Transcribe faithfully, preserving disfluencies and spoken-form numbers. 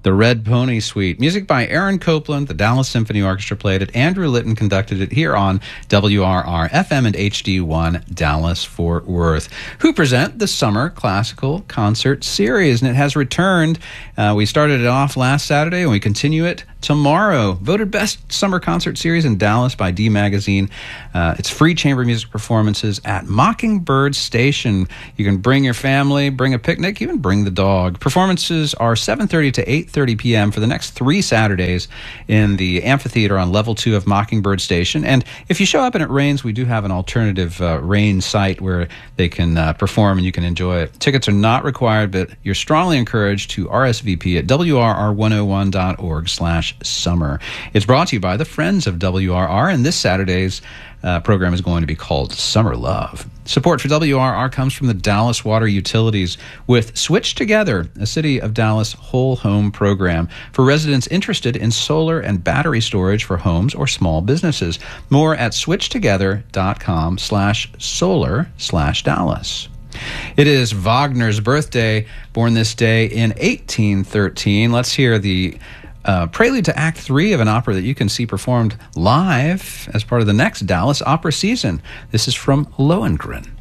The Red Pony Suite. Music by Aaron Copland. The Dallas Symphony Orchestra played it. Andrew Litton conducted it here on W R R F M and H D one Dallas-Fort Worth, who present the Summer Classical Concert Series. And it has returned. Uh, we started it off last Saturday, and we continue it tomorrow. Voted Best Summer Concert Series in Dallas by D Magazine. Uh, it's free chamber music performances at Mockingbird Station. You can bring your family, bring a picnic, even bring the dog. Performances are seven thirty to eight thirty p.m. for the next three Saturdays in the amphitheater on level two of Mockingbird Station. And if you show up and it rains, we do have an alternative uh, rain site where they can uh, perform and you can enjoy it. Tickets are not required, but you're strongly encouraged to R S V P at W R R one oh one dot org slash summer. It's brought to you by the Friends of W R R, and this Saturday's uh, program is going to be called Summer Love. Support for W R R comes from the Dallas Water Utilities with Switch Together, a City of Dallas whole home program for residents interested in solar and battery storage for homes or small businesses. More at switchtogether.com slash solar slash Dallas. It is Wagner's birthday, born this day in eighteen thirteen. Let's hear the Uh, prelude to Act Three of an opera that you can see performed live as part of the next Dallas opera season. This is from Lohengrin.